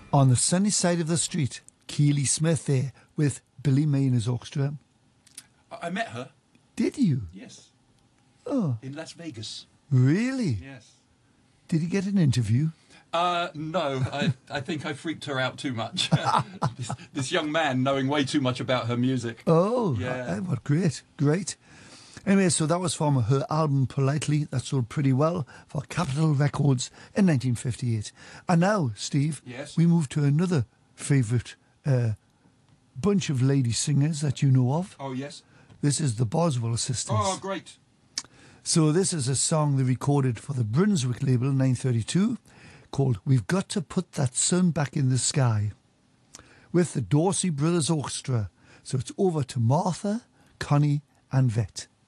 On the sunny side of the street, Keely Smith there with Billy May and his orchestra. I met her. Did you? Yes. Oh, In Las Vegas. really? Yes. Did you get an interview? No, I think I freaked her out too much. this young man knowing way too much about her music. Oh, Yeah. what great. Anyway, so that was from her album Politely, that sold pretty well for Capitol Records in 1958. And now, Steve, Yes? we move to another favourite bunch of lady singers that you know of. Oh, yes. This is the Boswell Sisters. Oh, great. So this is a song they recorded for the Brunswick label in 1932 called We've Got to Put That Sun Back in the Sky with the Dorsey Brothers Orchestra. So it's over to Martha, Connie and Vet.